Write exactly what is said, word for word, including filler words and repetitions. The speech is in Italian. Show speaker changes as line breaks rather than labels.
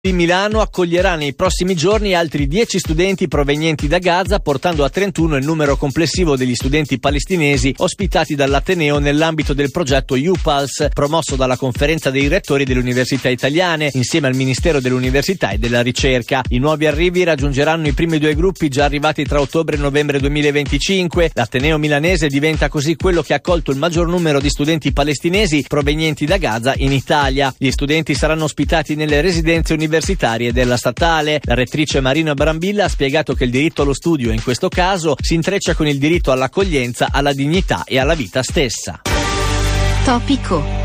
Di Milano accoglierà nei prossimi giorni altri dieci studenti provenienti da Gaza, portando a trentuno il numero complessivo degli studenti palestinesi ospitati dall'Ateneo nell'ambito del progetto U-Pulse, promosso dalla Conferenza dei Rettori delle Università Italiane, insieme al Ministero dell'Università e della Ricerca. I nuovi arrivi raggiungeranno i primi due gruppi già arrivati tra ottobre e novembre duemilaventicinque. L'Ateneo milanese diventa così quello che ha accolto il maggior numero di studenti palestinesi provenienti da Gaza in Italia. Gli studenti saranno ospitati nelle residenze universitarie universitarie della statale. La rettrice Marina Brambilla ha spiegato che il diritto allo studio in questo caso si intreccia con il diritto all'accoglienza, alla dignità e alla vita stessa.
Topico.